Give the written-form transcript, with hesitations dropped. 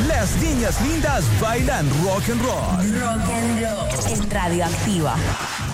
Las niñas lindas bailan rock and roll. Rock and roll en Radioactiva.